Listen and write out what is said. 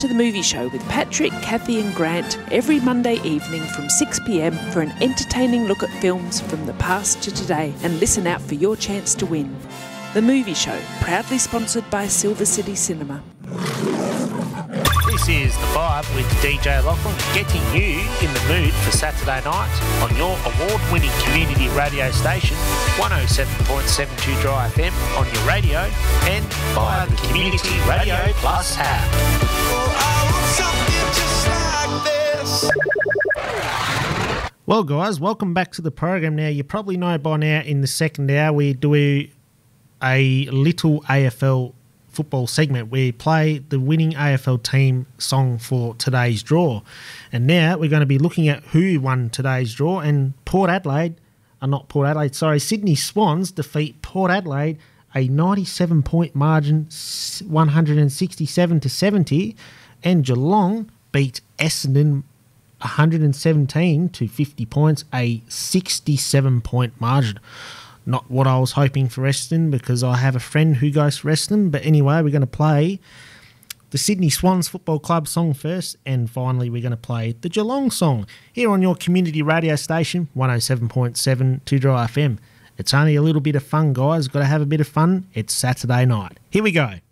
to The Movie Show with Patrick, Kathy and Grant every Monday evening from 6 p.m. for an entertaining look at films from the past to today, and listen out for your chance to win. The Movie Show, proudly sponsored by Silver City Cinema. This is The Vibe with DJ Lachlan, getting you in the mood for Saturday night on your award-winning community radio station, 107.72 Dry FM on your radio and via the Community Radio Plus app. Well, guys, welcome back to the program. Now, you probably know by now in the second hour we do a little AFL football segment. We play the winning AFL team song for today's draw. And now we're going to be looking at who won today's draw. And Sydney Swans defeat Port Adelaide, a 97-point margin, 167-70. And Geelong beat Essendon 117 to 50 points, a 67-point margin. Not what I was hoping for Essendon, because I have a friend who goes for Essendon. But anyway, we're going to play the Sydney Swans Football Club song first, and finally we're going to play the Geelong song here on your community radio station, 107.7 Dry FM. It's only a little bit of fun, guys. Got to have a bit of fun. It's Saturday night. Here we go.